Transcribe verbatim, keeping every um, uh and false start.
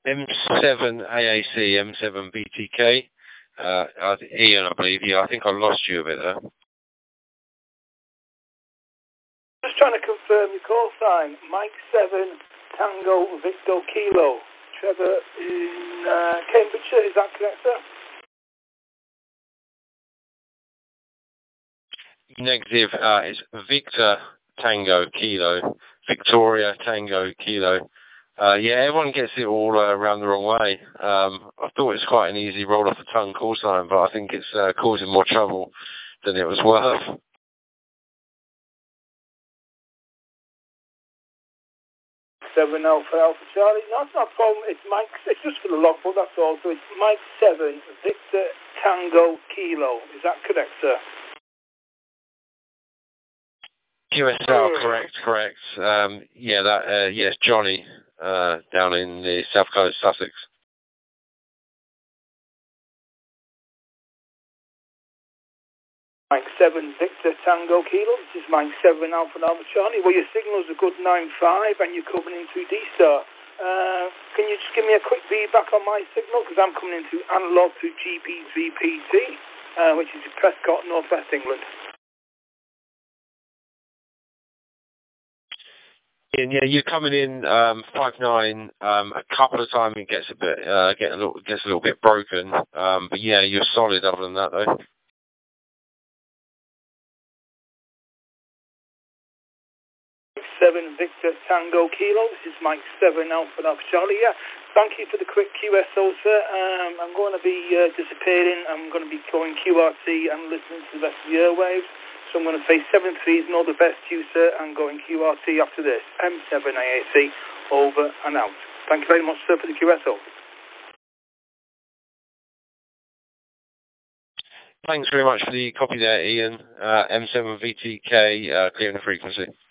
M seven A A C, M seven B T K. Uh, uh, Ian, I believe. Yeah, I think I lost you a bit there. Just trying to confirm your call sign. Mike seven, Tango, Victor, Kilo. Trevor in uh, Cambridgeshire, is that correct, sir? Negative. Uh, it's Victor Tango Kilo. Victoria Tango Kilo. Uh, yeah, everyone gets it all uh, around the wrong way. Um, I thought it was quite an easy roll off the tongue call sign, but I think it's uh, causing more trouble than it was worth. Seven Alpha Alpha Charlie. No, that's not a problem. It's Mike. It's just for the logbook. That's all. So it's Mike Seven Victor Tango Kilo. Is that correct, sir? Q S L, correct, correct. Um, yeah, that. Uh, yes, Johnny uh, down in the south coast, Sussex. Mike seven Victor Tango Kilo. This is Mike seven Alpha Alpha Charlie. Well, your signal's a good nine five and you're coming into D-Star. Uh, can you just give me a quick feedback on my signal? Because I'm coming into analog to G P three P T, uh, which is in Prescott, North West England. And yeah, you're coming in um, five nine. Um, a couple of times it gets a bit, uh, get a little, gets a little bit broken. Um, but yeah, you're solid other than that, though. seven Victor Tango Kilo. This is Mike seven Alpha Alpha Charlie. Yeah, thank you for the quick Q S O, sir. Um, I'm going to be uh, disappearing. I'm going to be going Q R T and listening to the rest of the airwaves. So I'm going to say seven threes and all the best to you, sir, and going Q R T after this. M seven A A C, over and out. Thank you very much, sir, for the Q S O. Thanks very much for the copy there, Ian. Uh, M seven V T K, uh, clearing the frequency.